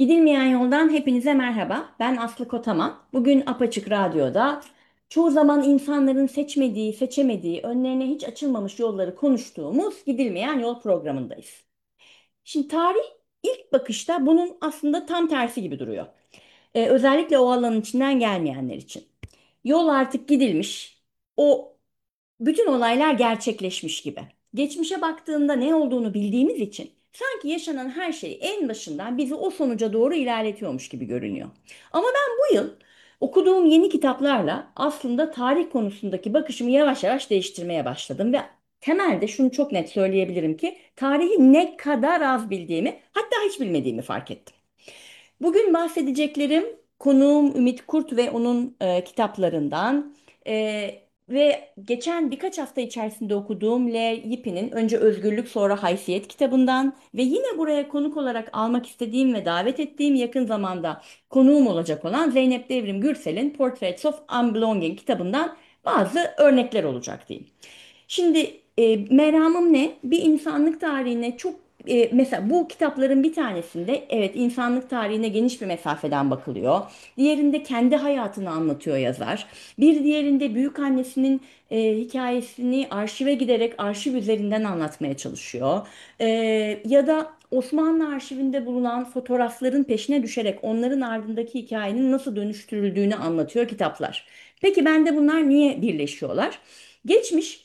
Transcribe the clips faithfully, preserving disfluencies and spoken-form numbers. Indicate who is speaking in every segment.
Speaker 1: Gidilmeyen Yoldan hepinize merhaba. Ben Aslı Kotaman. Bugün Apaçık Radyo'da çoğu zaman insanların seçmediği, seçemediği, önlerine hiç açılmamış yolları konuştuğumuz Gidilmeyen Yol programındayız. Şimdi tarih ilk bakışta bunun aslında tam tersi gibi duruyor. Ee, özellikle o alanın içinden gelmeyenler için. Yol artık gidilmiş. O bütün olaylar gerçekleşmiş gibi. Geçmişe baktığında ne olduğunu bildiğimiz için sanki yaşanan her şey en başından bizi o sonuca doğru ilerletiyormuş gibi görünüyor. Ama ben bu yıl okuduğum yeni kitaplarla aslında tarih konusundaki bakışımı yavaş yavaş değiştirmeye başladım ve temelde şunu çok net söyleyebilirim ki tarihi ne kadar az bildiğimi, hatta hiç bilmediğimi fark ettim. Bugün bahsedeceklerim konuğum Ümit Kurt ve onun e, kitaplarından e, ve geçen birkaç hafta içerisinde okuduğum L. Yipin'in önce Özgürlük Sonra Haysiyet kitabından ve yine buraya konuk olarak almak istediğim ve davet ettiğim yakın zamanda konuğum olacak olan Zeynep Devrim Gürsel'in Portraits of Unbelonging kitabından bazı örnekler olacak diyeyim. Şimdi e, meramım ne? Bir insanlık tarihine çok e, mesela bu kitapların bir tanesinde evet insanlık tarihine geniş bir mesafeden bakılıyor. Diğerinde kendi hayatını anlatıyor yazar. Bir diğerinde büyük annesinin e, hikayesini arşive giderek arşiv üzerinden anlatmaya çalışıyor. E, Ya da Osmanlı arşivinde bulunan fotoğrafların peşine düşerek onların ardındaki hikayenin nasıl dönüştürüldüğünü anlatıyor kitaplar. Peki bende bunlar niye birleşiyorlar? Geçmiş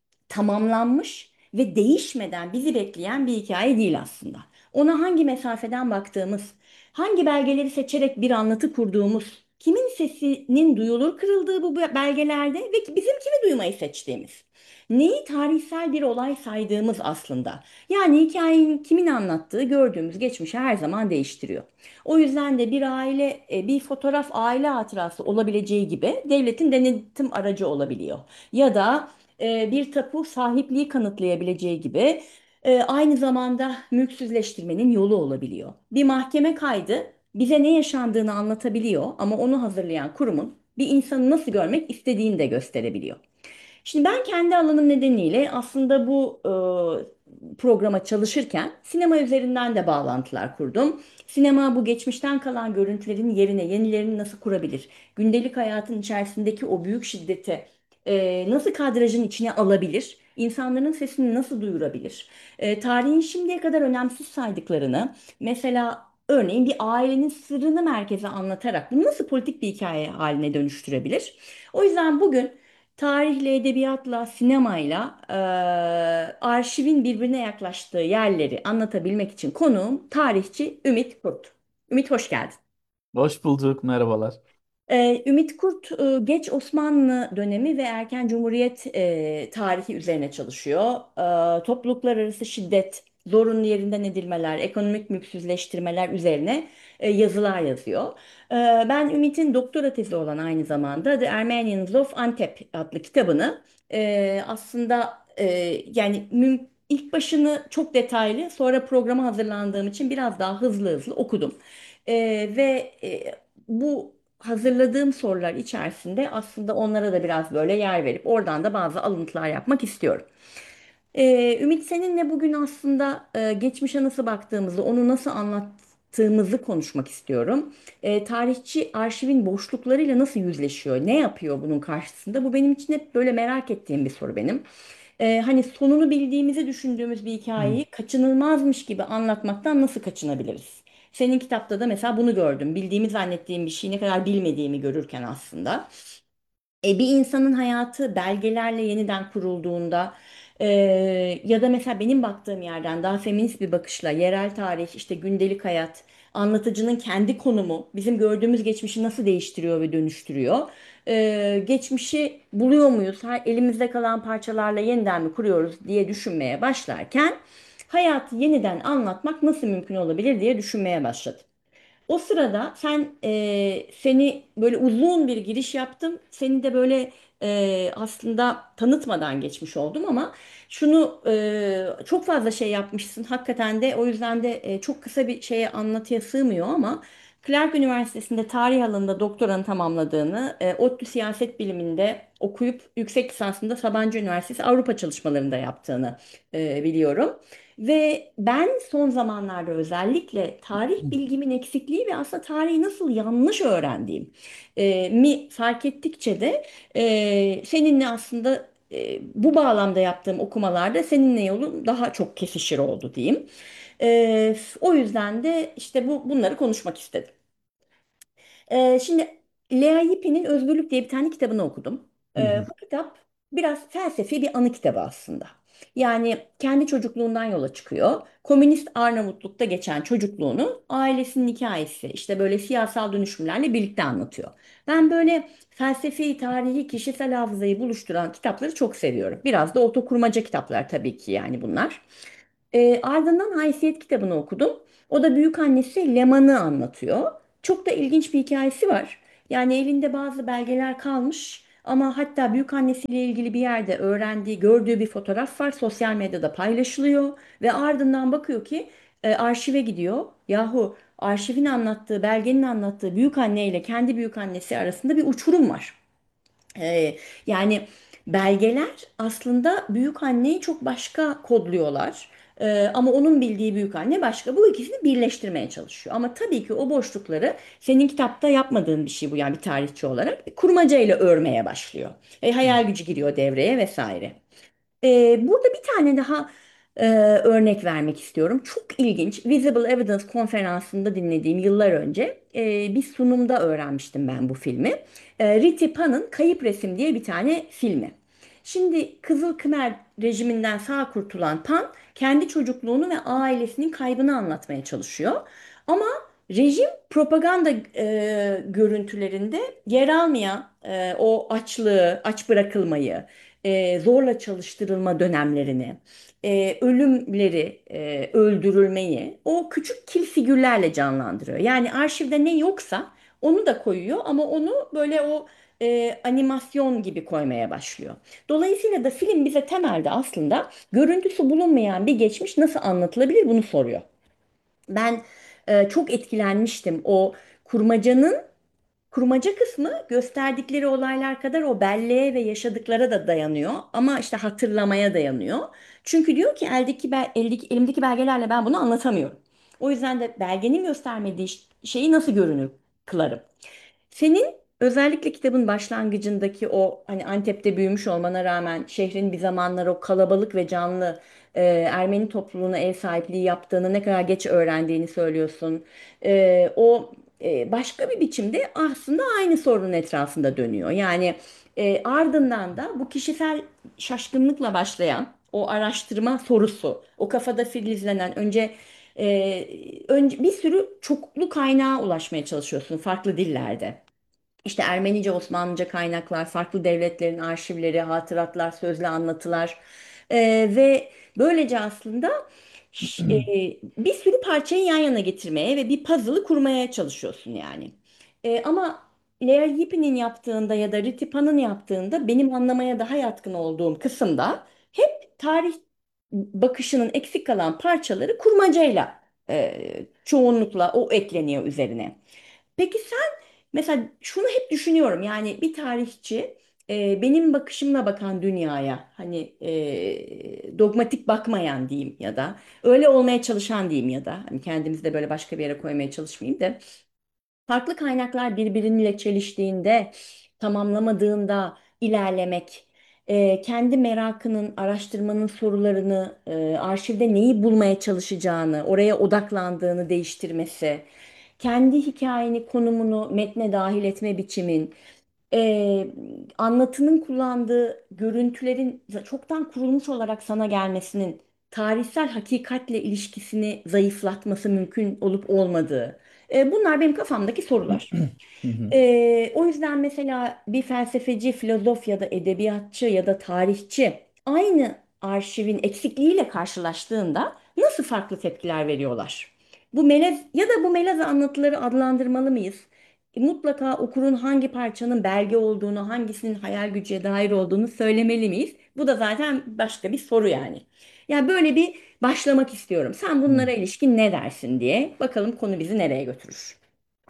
Speaker 1: tamamlanmış ve değişmeden bizi bekleyen bir hikaye değil aslında. Ona hangi mesafeden baktığımız, hangi belgeleri seçerek bir anlatı kurduğumuz, kimin sesinin duyulur kırıldığı bu belgelerde ve bizim kimi duymayı seçtiğimiz. Neyi tarihsel bir olay saydığımız aslında. Yani hikayenin kimin anlattığı gördüğümüz geçmişi her zaman değiştiriyor. O yüzden de bir aile, e, bir fotoğraf aile hatırası olabileceği gibi devletin denetim aracı olabiliyor. Ya da e, bir tapu sahipliği kanıtlayabileceği gibi e, aynı zamanda mülksüzleştirmenin yolu olabiliyor. Bir mahkeme kaydı bize ne yaşandığını anlatabiliyor ama onu hazırlayan kurumun bir insanı nasıl görmek istediğini de gösterebiliyor. Şimdi ben kendi alanım nedeniyle aslında bu e, programa çalışırken sinema üzerinden de bağlantılar kurdum. Sinema bu geçmişten kalan görüntülerin yerine yenilerini nasıl kurabilir? Gündelik hayatın içerisindeki o büyük şiddeti e, nasıl kadrajın içine alabilir? İnsanların sesini nasıl duyurabilir? E, tarihin şimdiye kadar önemsiz saydıklarını, mesela örneğin bir ailenin sırrını merkeze anlatarak bunu nasıl politik bir hikaye haline dönüştürebilir? O yüzden bugün tarihle, edebiyatla, sinemayla eee, arşivin birbirine yaklaştığı yerleri anlatabilmek için konuğum tarihçi Ümit Kurt. Ümit hoş geldin.
Speaker 2: Hoş bulduk, merhabalar.
Speaker 1: Ee, Ümit Kurt e, geç Osmanlı dönemi ve erken Cumhuriyet e, tarihi üzerine çalışıyor. Ee, topluluklar arası şiddet, zorunlu yerinden edilmeler, ekonomik mülksüzleştirmeler üzerine e, yazılar yazıyor. Ee, Ben Ümit'in doktora tezi olan aynı zamanda The Armenians of Antep adlı kitabını e, aslında e, yani müm- ilk başını çok detaylı, sonra programa hazırlandığım için biraz daha hızlı hızlı okudum. Ee, ve e, bu hazırladığım sorular içerisinde aslında onlara da biraz böyle yer verip oradan da bazı alıntılar yapmak istiyorum. Ee, Ümit seninle bugün aslında e, geçmişe nasıl baktığımızı, onu nasıl anlattığımızı konuşmak istiyorum. Ee, tarihçi arşivin boşluklarıyla nasıl yüzleşiyor, ne yapıyor bunun karşısında? Bu benim için hep böyle merak ettiğim bir soru benim. Ee, hani sonunu bildiğimizi düşündüğümüz bir
Speaker 2: Hı.
Speaker 1: hikayeyi kaçınılmazmış gibi anlatmaktan nasıl kaçınabiliriz? Senin kitapta da mesela bunu gördüm. Bildiğimi zannettiğim bir şeyi ne kadar bilmediğimi görürken aslında. E, bir insanın hayatı belgelerle yeniden kurulduğunda e, ya da mesela benim baktığım yerden daha feminist bir bakışla yerel tarih, işte gündelik hayat, anlatıcının kendi konumu bizim gördüğümüz geçmişi nasıl değiştiriyor ve dönüştürüyor? E, geçmişi buluyor muyuz? Her, elimizde kalan parçalarla yeniden mi kuruyoruz diye düşünmeye başlarken hayatı yeniden anlatmak nasıl mümkün olabilir diye düşünmeye başladım. O sırada sen e, seni böyle uzun bir giriş yaptım. Seni de böyle e, aslında tanıtmadan geçmiş oldum ama şunu e, çok fazla şey yapmışsın hakikaten de o yüzden de e, çok kısa bir şeye anlatıya sığmıyor ama Clark Üniversitesi'nde tarih alanında doktoranı tamamladığını, e, ODTÜ siyaset biliminde okuyup yüksek lisansında Sabancı Üniversitesi Avrupa çalışmalarında yaptığını e, biliyorum. Ve ben son zamanlarda özellikle tarih bilgimin eksikliği ve aslında tarihi nasıl yanlış öğrendiğim e, mi fark ettikçe de e, seninle aslında e, bu bağlamda yaptığım okumalarda seninle yolum daha çok kesişir oldu diyeyim. E, o yüzden de işte bu bunları konuşmak istedim. Ee, şimdi Lea Ypi'nin Özgürlük diye bir tane kitabını okudum.
Speaker 2: Hı
Speaker 1: Ee,
Speaker 2: hı.
Speaker 1: bu kitap biraz felsefi bir anı kitabı aslında. Yani kendi çocukluğundan yola çıkıyor. Komünist Arnavutluk'ta geçen çocukluğunu ailesinin hikayesi işte böyle siyasal dönüşümlerle birlikte anlatıyor. Ben böyle felsefi, tarihi, kişisel hafızayı buluşturan kitapları çok seviyorum. Biraz da otokurmaca kitaplar tabii ki yani bunlar. E, ardından Haysiyet kitabını okudum. O da büyük annesi Leman'ı anlatıyor. Çok da ilginç bir hikayesi var. Yani elinde bazı belgeler kalmış ama hatta büyük annesiyle ilgili bir yerde öğrendiği, gördüğü bir fotoğraf var. Sosyal medyada paylaşılıyor ve ardından bakıyor ki e, arşive gidiyor. Yahu arşivin anlattığı, belgenin anlattığı büyük anne ile kendi büyük annesi arasında bir uçurum var. Ee, yani belgeler aslında büyük anneyi çok başka kodluyorlar. Ee, ama onun bildiği büyük anne başka. Bu ikisini birleştirmeye çalışıyor. Ama tabii ki o boşlukları senin kitapta yapmadığın bir şey bu yani bir tarihçi olarak kurmaca ile örmeye başlıyor. E, hayal gücü giriyor devreye vesaire. Ee, burada bir tane daha e, örnek vermek istiyorum. Çok ilginç. Visible Evidence konferansında dinlediğim yıllar önce e, bir sunumda öğrenmiştim ben bu filmi. E, Riti Pan'ın Kayıp Resim diye bir tane filmi. Şimdi Kızıl Kımer rejiminden sağ kurtulan Pan kendi çocukluğunu ve ailesinin kaybını anlatmaya çalışıyor. Ama rejim propaganda e, görüntülerinde yer almayan e, o açlığı, aç bırakılmayı, e, zorla çalıştırılma dönemlerini, e, ölümleri, e, öldürülmeyi o küçük kil figürlerle canlandırıyor. Yani arşivde ne yoksa onu da koyuyor ama onu böyle o e, animasyon gibi koymaya başlıyor. Dolayısıyla da film bize temelde aslında görüntüsü bulunmayan bir geçmiş nasıl anlatılabilir bunu soruyor. Ben e, çok etkilenmiştim o kurmacanın kurmaca kısmı gösterdikleri olaylar kadar o belleğe ve yaşadıklara da dayanıyor ama işte hatırlamaya dayanıyor. Çünkü diyor ki eldeki, bel- eldeki elimdeki belgelerle ben bunu anlatamıyorum. O yüzden de belgenin göstermediği ş- şeyi nasıl görünür kılarım. Senin özellikle kitabın başlangıcındaki o hani Antep'te büyümüş olmana rağmen şehrin bir zamanlar o kalabalık ve canlı e, Ermeni topluluğuna ev sahipliği yaptığını ne kadar geç öğrendiğini söylüyorsun. E, o e, başka bir biçimde aslında aynı sorunun etrafında dönüyor. Yani e, ardından da bu kişisel şaşkınlıkla başlayan o araştırma sorusu, o kafada filizlenen önce e, önce bir sürü çoklu kaynağa ulaşmaya çalışıyorsun farklı dillerde. İşte Ermenice, Osmanlıca kaynaklar, farklı devletlerin arşivleri, hatıratlar, sözlü anlatılar. Ee, ve böylece aslında ş- e, bir sürü parçayı yan yana getirmeye ve bir puzzle'ı kurmaya çalışıyorsun yani. Ee, ama Lea Ypi'nin yaptığında ya da Ritipa'nın yaptığında benim anlamaya daha yatkın olduğum kısımda hep tarih bakışının eksik kalan parçaları kurmacayla e, çoğunlukla o ekleniyor üzerine. Peki mesela şunu hep düşünüyorum yani bir tarihçi e, benim bakışımla bakan dünyaya hani e, dogmatik bakmayan diyeyim ya da öyle olmaya çalışan diyeyim ya da hani kendimizi de böyle başka bir yere koymaya çalışmayayım da farklı kaynaklar birbiriyle çeliştiğinde, tamamlamadığında ilerlemek, e, kendi merakının, araştırmanın sorularını, e, arşivde neyi bulmaya çalışacağını, oraya odaklandığını değiştirmesi, kendi hikayeni, konumunu metne dahil etme biçimin, e, anlatının kullandığı görüntülerin çoktan kurulmuş olarak sana gelmesinin tarihsel hakikatle ilişkisini zayıflatması mümkün olup olmadığı. E, bunlar benim kafamdaki sorular.
Speaker 2: Hı hı.
Speaker 1: E, o yüzden mesela bir felsefeci, filozof ya da edebiyatçı ya da tarihçi aynı arşivin eksikliğiyle karşılaştığında nasıl farklı tepkiler veriyorlar? Bu melez ya da bu melez anlatıları adlandırmalı mıyız? E, mutlaka okurun hangi parçanın belge olduğunu, hangisinin hayal gücüye dair olduğunu söylemeli miyiz? Bu da zaten başka bir soru yani. Yani böyle bir başlamak istiyorum. Sen
Speaker 2: Hı.
Speaker 1: bunlara ilişkin ne dersin diye. Bakalım konu bizi nereye götürür.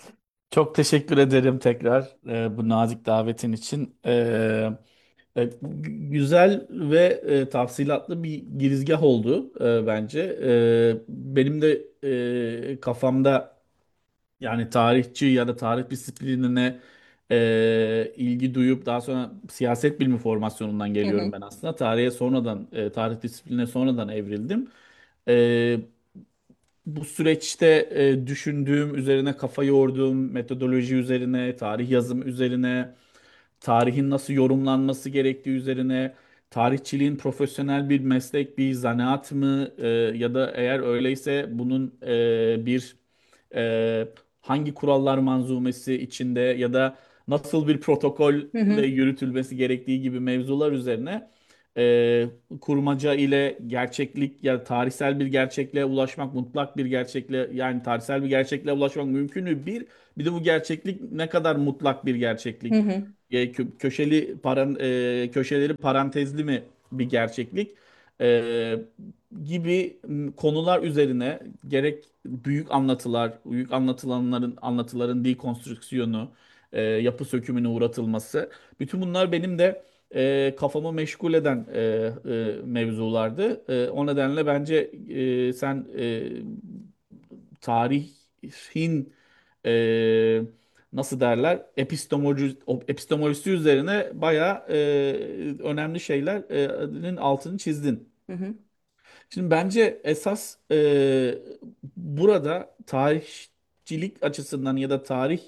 Speaker 2: Çok teşekkür ederim tekrar e, bu nazik davetin için. E, e, g- güzel ve e, tafsilatlı bir girizgah oldu e, bence. E, benim de e, kafamda yani tarihçi ya da tarih disiplinine e, ilgi duyup daha sonra siyaset bilimi formasyonundan
Speaker 1: Hı
Speaker 2: geliyorum
Speaker 1: hı.
Speaker 2: ben aslında. Tarihe sonradan, e, tarih disiplinine sonradan evrildim. E, Bu süreçte e, düşündüğüm, üzerine kafa yorduğum metodoloji üzerine, tarih yazımı üzerine, tarihin nasıl yorumlanması gerektiği üzerine, tarihçiliğin profesyonel bir meslek, bir zanaat mı, e, ya da eğer öyleyse bunun e, bir e, hangi kurallar manzumesi içinde ya da nasıl bir
Speaker 1: Hı hı.
Speaker 2: protokolle yürütülmesi gerektiği gibi mevzular üzerine e, kurmaca ile gerçeklik ya tarihsel bir gerçekliğe ulaşmak, mutlak bir gerçekliğe yani tarihsel bir gerçekliğe ulaşmak mümkün mü? Bir, bir de bu gerçeklik ne kadar mutlak bir
Speaker 1: Hı
Speaker 2: gerçeklik?
Speaker 1: hı.
Speaker 2: E, kö- köşeli paran, e, köşeleri parantezli mi bir gerçeklik? E, gibi m, konular üzerine gerek büyük anlatılar, büyük anlatılanların anlatıların dekonstrüksiyonu, e, yapı sökümüne uğratılması, bütün bunlar benim de e, kafamı meşgul eden e, e, mevzulardı. E, o nedenle bence e, sen e, tarihin e, nasıl derler epistemoloji, epistemolojisi üzerine bayağı e, önemli şeylerin altını çizdin.
Speaker 1: Hı hı.
Speaker 2: Şimdi bence esas e, burada tarihçilik açısından ya da tarih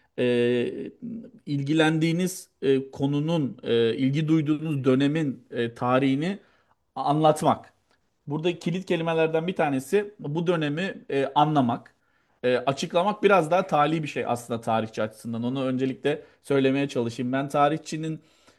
Speaker 2: e, ilgilendiğiniz e, konunun, e, ilgi duyduğunuz dönemin e, tarihini anlatmak. Burada kilit kelimelerden bir tanesi bu dönemi e, anlamak. E, açıklamak biraz daha tali bir şey aslında tarihçi açısından. Onu öncelikle söylemeye çalışayım. Ben tarihçinin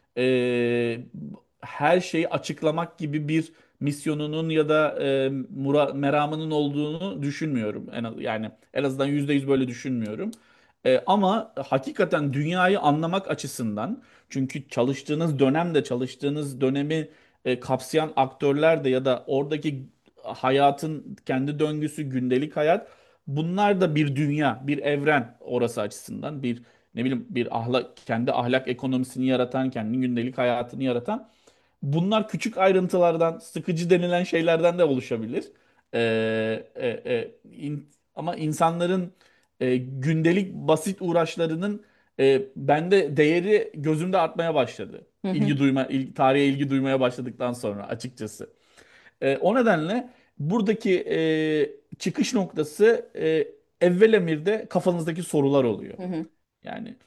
Speaker 2: e, her şeyi açıklamak gibi bir misyonunun ya da e, mura, meramının olduğunu düşünmüyorum. En, az- yani en azından yüzde yüz böyle düşünmüyorum. E, ama hakikaten dünyayı anlamak açısından çünkü çalıştığınız dönemde çalıştığınız dönemi e, kapsayan aktörler de ya da oradaki hayatın kendi döngüsü, gündelik hayat bunlar da bir dünya, bir evren orası açısından bir ne bileyim bir ahlak kendi ahlak ekonomisini yaratan, kendi gündelik hayatını yaratan bunlar küçük ayrıntılardan, sıkıcı denilen şeylerden de oluşabilir. Ee, e, e, in- Ama insanların e, gündelik basit uğraşlarının e, bende değeri gözümde artmaya başladı.
Speaker 1: Hı hı.
Speaker 2: İlgi duyma, il- tarihe ilgi duymaya başladıktan sonra açıkçası. E, o nedenle buradaki e, çıkış noktası e, evvel emirde kafanızdaki sorular oluyor.
Speaker 1: Hı hı.
Speaker 2: Yani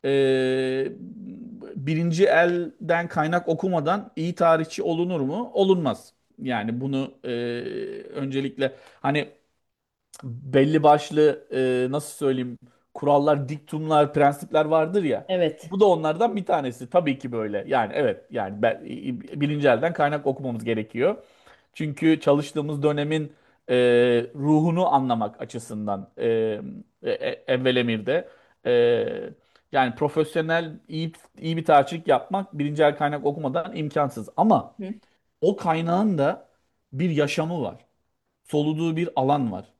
Speaker 2: e, birinci elden kaynak okumadan iyi tarihçi olunur mu? Olunmaz. Yani bunu e, öncelikle hani belli başlı e, nasıl söyleyeyim kurallar, diktumlar, prensipler vardır ya.
Speaker 1: Evet.
Speaker 2: Bu da onlardan bir tanesi. Tabii ki böyle. Yani evet yani ben, birinci elden kaynak okumamız gerekiyor. Çünkü çalıştığımız dönemin e, ruhunu anlamak açısından e, e, e, evvel emirde e, yani profesyonel iyi, iyi bir tarihçilik yapmak birinci el kaynak okumadan imkansız. Ama
Speaker 1: Hı
Speaker 2: o kaynağın da bir yaşamı var. Soluduğu bir alan var,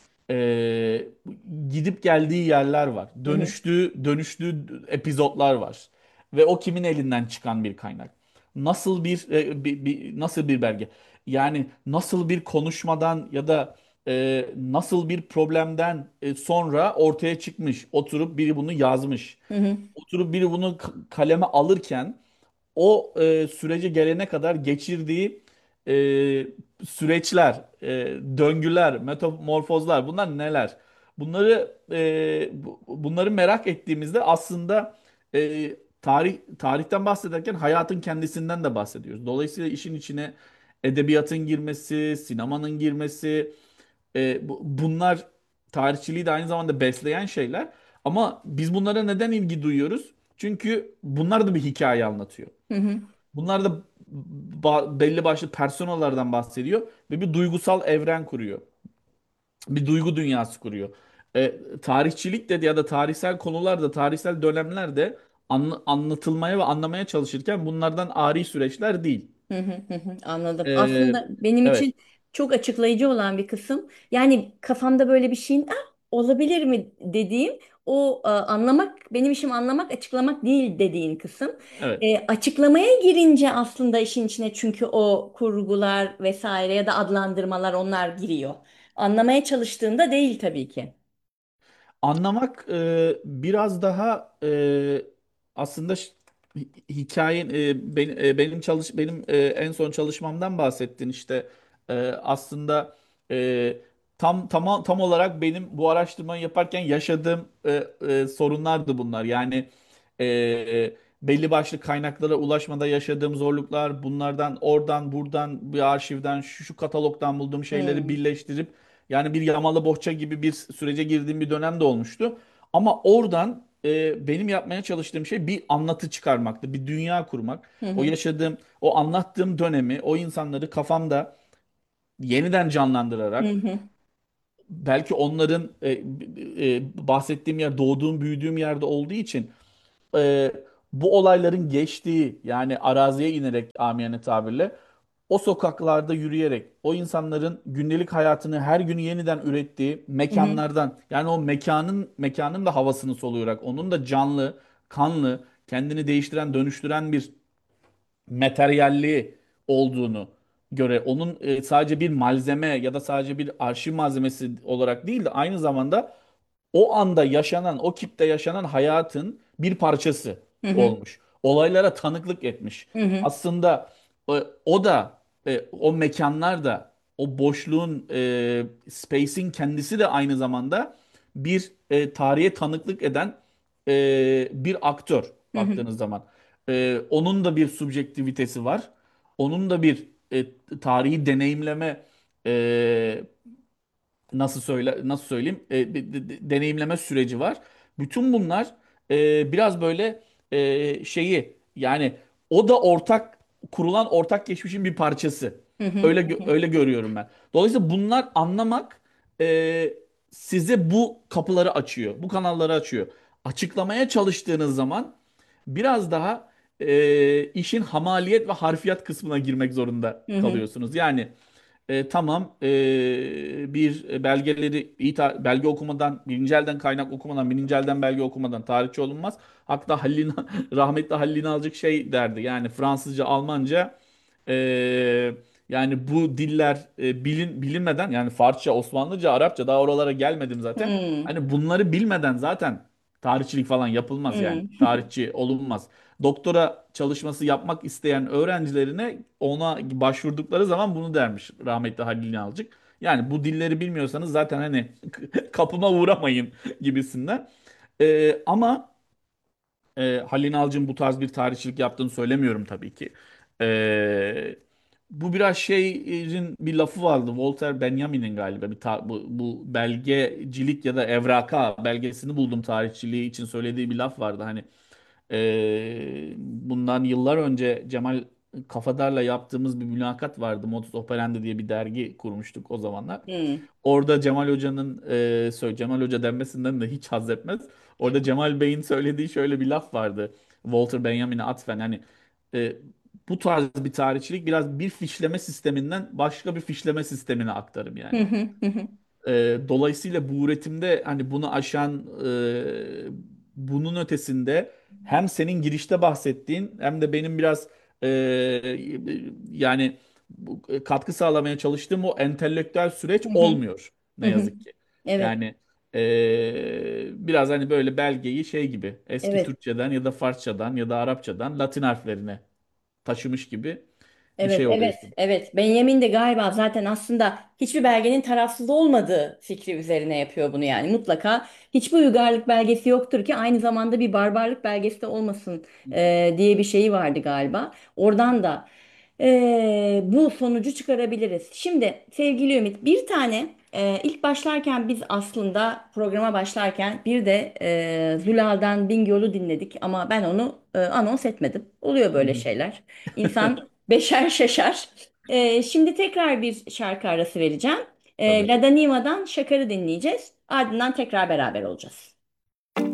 Speaker 2: e, gidip geldiği yerler var.
Speaker 1: hı. Hı.
Speaker 2: Dönüştüğü dönüştüğü epizotlar var. Ve o kimin elinden çıkan bir kaynak? Nasıl bir, e, bir, bir- nasıl bir belge? Yani nasıl bir konuşmadan ya da e, nasıl bir problemden e, sonra ortaya çıkmış? Oturup biri bunu yazmış.
Speaker 1: Hı hı.
Speaker 2: Oturup biri bunu k- kaleme alırken o e, sürece gelene kadar geçirdiği e, süreçler, e, döngüler, metamorfozlar bunlar neler? Bunları e, bu- bunları merak ettiğimizde aslında e, tarih tarihten bahsederken hayatın kendisinden de bahsediyoruz. Dolayısıyla işin içine edebiyatın girmesi, sinemanın girmesi, e, bu- bunlar tarihçiliği de aynı zamanda besleyen şeyler. Ama biz bunlara neden ilgi duyuyoruz? Çünkü bunlar da bir hikaye anlatıyor.
Speaker 1: Hı hı.
Speaker 2: Bunlar da ba- belli başlı personalardan bahsediyor ve bir duygusal evren kuruyor. Bir duygu dünyası kuruyor. E, tarihçilik de ya da tarihsel konular da tarihsel dönemler de anla- anlatılmaya ve anlamaya çalışırken bunlardan ari süreçler değil.
Speaker 1: Hı hı hı hı, anladım.
Speaker 2: E,
Speaker 1: Aslında benim
Speaker 2: evet.
Speaker 1: için çok açıklayıcı olan bir kısım. Yani kafamda böyle bir şeyin "Ah, olabilir mi dediğim, o e, anlamak, benim işim anlamak, açıklamak değil dediğin kısım.
Speaker 2: Evet.
Speaker 1: E, açıklamaya girince aslında işin içine, çünkü o kurgular vesaire ya da adlandırmalar, onlar giriyor. Anlamaya çalıştığında değil tabii ki.
Speaker 2: Anlamak e, biraz daha e, aslında ş- hi- hikayen e, ben- e, benim çalış benim e, en son çalışmamdan bahsettin işte. E, aslında e, tam tam tam olarak benim bu araştırmayı yaparken yaşadığım e, e, sorunlardı bunlar. Yani e, e, belli başlı kaynaklara ulaşmada yaşadığım zorluklar, bunlardan oradan buradan bir arşivden şu şu katalogdan bulduğum şeyleri
Speaker 1: Hmm.
Speaker 2: birleştirip yani bir yamalı bohça gibi bir sürece girdiğim bir dönem de olmuştu. Ama oradan e, benim yapmaya çalıştığım şey bir anlatı çıkarmaktı, bir dünya kurmak.
Speaker 1: Hı
Speaker 2: O
Speaker 1: hı.
Speaker 2: yaşadığım, o anlattığım dönemi, o insanları kafamda yeniden
Speaker 1: Hı
Speaker 2: canlandırarak,
Speaker 1: hı.
Speaker 2: belki onların e, e, bahsettiğim yer doğduğum, büyüdüğüm yerde olduğu için e, bu olayların geçtiği yani araziye inerek amiyane tabirle o sokaklarda yürüyerek o insanların gündelik hayatını her gün yeniden ürettiği
Speaker 1: Hı hı.
Speaker 2: mekanlardan yani o mekanın mekanın da havasını soluyarak onun da canlı, kanlı, kendini değiştiren, dönüştüren bir materyalliği olduğunu göre onun e, sadece bir malzeme ya da sadece bir arşiv malzemesi olarak değil de aynı zamanda o anda yaşanan, o kipte yaşanan hayatın bir parçası
Speaker 1: Hı hı.
Speaker 2: olmuş. Olaylara tanıklık etmiş.
Speaker 1: Hı hı.
Speaker 2: Aslında e, o da e, o mekanlar da o boşluğun e, space'in kendisi de aynı zamanda bir e, tarihe tanıklık eden e, bir aktör
Speaker 1: Hı hı.
Speaker 2: baktığınız zaman. E, onun da bir subjektivitesi var. Onun da bir e, tarihi deneyimleme e, nasıl söyle nasıl söyleyeyim e, de- de- de- deneyimleme süreci var. Bütün bunlar e, biraz böyle e, şeyi yani o da ortak kurulan ortak geçmişin bir parçası.
Speaker 1: Hı hı.
Speaker 2: Öyle
Speaker 1: Hı
Speaker 2: gö-
Speaker 1: hı.
Speaker 2: öyle görüyorum ben. Dolayısıyla bunlar anlamak e, size bu kapıları açıyor, bu kanalları açıyor. Açıklamaya çalıştığınız zaman biraz daha e, işin hamaliyet ve harfiyat kısmına girmek zorunda
Speaker 1: Hı hı.
Speaker 2: kalıyorsunuz. Yani e, tamam e, bir belgeleri iyi ta- belge okumadan birinci elden kaynak okumadan birinci elden belge okumadan tarihçi olunmaz. Hatta Halil rahmetli Halil İnalcık şey derdi yani Fransızca, Almanca e, yani bu diller e, bilin bilinmeden yani Farsça, Osmanlıca, Arapça daha oralara gelmedim zaten.
Speaker 1: Hı
Speaker 2: Hani bunları bilmeden zaten tarihçilik falan yapılmaz yani.
Speaker 1: hı.
Speaker 2: Tarihçi olunmaz. Doktora çalışması yapmak isteyen öğrencilerine ona başvurdukları zaman bunu dermiş rahmetli Halil İnalcık. Yani bu dilleri bilmiyorsanız zaten hani kapıma uğramayın gibisinden. Ee, ama e, Halil İnalcık'ın bu tarz bir tarihçilik yaptığını söylemiyorum tabii ki. Ee, bu biraz şeyin bir lafı vardı. Walter Benjamin'in galiba bir ta- bu, bu belgecilik ya da evraka belgesini buldum tarihçiliği için söylediği bir laf vardı. Hani ee, bundan yıllar önce Cemal Kafadar'la yaptığımız bir mülakat vardı. Modus Operandi diye bir dergi kurmuştuk o zamanlar.
Speaker 1: Hı
Speaker 2: Orada Cemal Hoca'nın e, söyle Cemal Hoca denmesinden de hiç haz etmez. Orada Cemal Bey'in söylediği şöyle bir laf vardı. Walter Benjamin'e atfen hani e, bu tarz bir tarihçilik biraz bir fişleme sisteminden başka bir fişleme sistemine aktarım
Speaker 1: hı.
Speaker 2: yani.
Speaker 1: Hı hı.
Speaker 2: E, dolayısıyla bu üretimde hani bunu aşan e, bunun ötesinde hem senin girişte bahsettiğin hem de benim biraz e, yani bu, katkı sağlamaya çalıştığım o entelektüel süreç
Speaker 1: Hı hı.
Speaker 2: olmuyor
Speaker 1: Hı
Speaker 2: ne
Speaker 1: hı.
Speaker 2: yazık ki.
Speaker 1: Evet.
Speaker 2: Yani e, biraz hani böyle belgeyi şey gibi eski
Speaker 1: Evet.
Speaker 2: Türkçeden ya da Farsçadan ya da Arapçadan Latin harflerine taşımış gibi bir
Speaker 1: Evet,
Speaker 2: şey
Speaker 1: evet,
Speaker 2: oluyorsun.
Speaker 1: evet. Benjamin de galiba zaten aslında hiçbir belgenin tarafsız olmadığı fikri üzerine yapıyor bunu yani. Mutlaka hiçbir uygarlık belgesi yoktur ki aynı zamanda bir barbarlık belgesi de olmasın e, diye bir şeyi vardı galiba. Oradan da e, bu sonucu çıkarabiliriz. Şimdi sevgili Ümit, bir tane e, ilk başlarken biz aslında programa başlarken bir de e, Zulal'dan Bingöl'ü dinledik ama ben onu e, anons etmedim. Oluyor
Speaker 2: Hı
Speaker 1: böyle
Speaker 2: hı.
Speaker 1: şeyler. İnsan beşer şaşar. Ee, şimdi tekrar bir şarkı arası vereceğim. Ee,
Speaker 2: Tabii.
Speaker 1: La Daniva'dan Şakar'ı dinleyeceğiz. Ardından tekrar beraber olacağız.